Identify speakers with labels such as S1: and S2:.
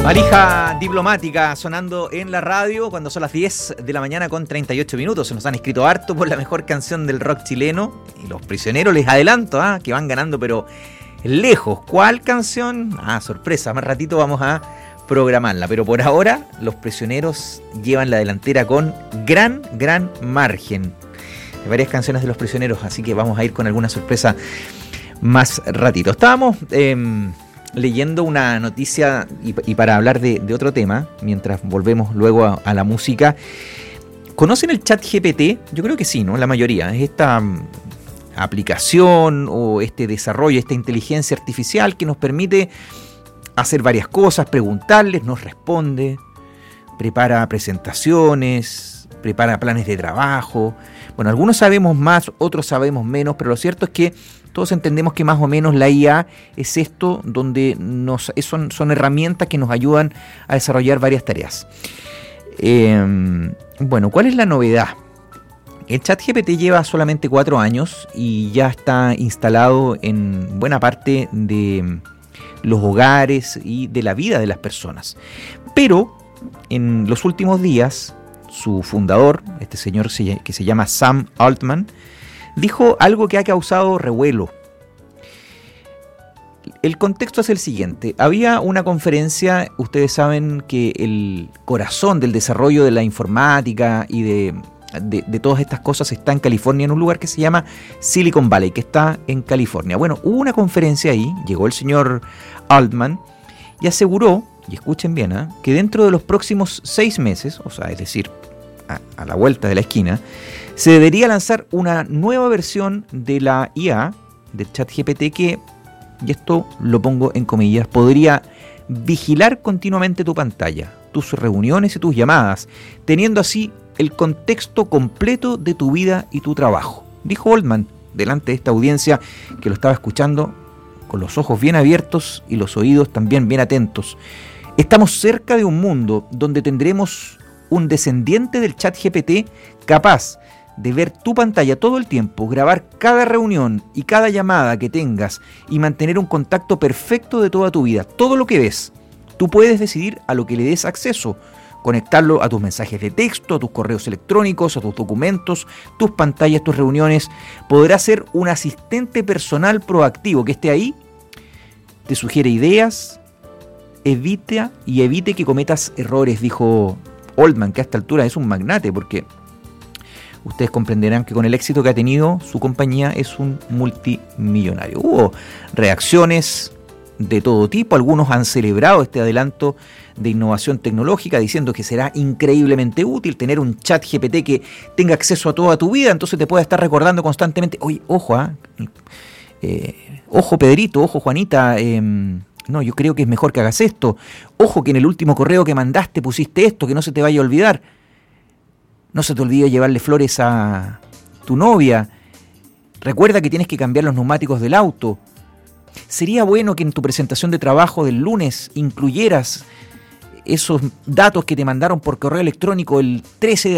S1: Valija diplomática sonando en la radio cuando son las 10 de la mañana con 38 minutos. Se nos han escrito harto por la mejor canción del rock chileno. Y Los Prisioneros, les adelanto, que van ganando, pero lejos. ¿Cuál canción? Sorpresa, más ratito vamos a programarla. Pero por ahora, Los Prisioneros llevan la delantera con gran margen. Hay varias canciones de Los Prisioneros, así que vamos a ir con alguna sorpresa más ratito. Estábamos leyendo una noticia y para hablar de otro tema, mientras volvemos luego a la música. ¿Conocen el ChatGPT? Yo creo que sí, ¿no? La mayoría. Es esta aplicación o este desarrollo, esta inteligencia artificial que nos permite hacer varias cosas, preguntarles, nos responde, prepara presentaciones, prepara planes de trabajo. Bueno, algunos sabemos más, otros sabemos menos, pero lo cierto es que todos entendemos que más o menos la IA es esto donde son herramientas que nos ayudan a desarrollar varias tareas. Bueno, ¿cuál es la novedad? El ChatGPT lleva solamente 4 años y ya está instalado en buena parte de los hogares y de la vida de las personas. Pero en los últimos días, su fundador, este señor que se llama Sam Altman, dijo algo que ha causado revuelo. El contexto es el siguiente. Había una conferencia, ustedes saben que el corazón del desarrollo de la informática y de todas estas cosas está en California, en un lugar que se llama Silicon Valley, que está en California. Bueno, hubo una conferencia ahí, llegó el señor Altman y aseguró, y escuchen bien, que dentro de los próximos 6 meses, o sea, es decir, a la vuelta de la esquina, se debería lanzar una nueva versión de la IA, del ChatGPT, que, y esto lo pongo en comillas, podría vigilar continuamente tu pantalla, tus reuniones y tus llamadas, teniendo así el contexto completo de tu vida y tu trabajo. Dijo Altman delante de esta audiencia que lo estaba escuchando con los ojos bien abiertos y los oídos también bien atentos. Estamos cerca de un mundo donde tendremos un descendiente del ChatGPT capaz de ver tu pantalla todo el tiempo, grabar cada reunión y cada llamada que tengas y mantener un contacto perfecto de toda tu vida. Todo lo que ves, tú puedes decidir a lo que le des acceso, conectarlo a tus mensajes de texto, a tus correos electrónicos, a tus documentos, tus pantallas, tus reuniones. Podrá ser un asistente personal proactivo que esté ahí, te sugiere ideas, evite que cometas errores, dijo Altman, que a esta altura es un magnate, porque ustedes comprenderán que con el éxito que ha tenido su compañía es un multimillonario. Hubo reacciones de todo tipo, algunos han celebrado este adelanto de innovación tecnológica diciendo que será increíblemente útil tener un chat GPT que tenga acceso a toda tu vida, entonces te pueda estar recordando constantemente, oye, ojo, ojo Pedrito, ojo Juanita, no, yo creo que es mejor que hagas esto, ojo que en el último correo que mandaste pusiste esto, que no se te vaya a olvidar, no se te olvide llevarle flores a tu novia, recuerda que tienes que cambiar los neumáticos del auto. Sería bueno que en tu presentación de trabajo del lunes incluyeras esos datos que te mandaron por correo electrónico el 13 de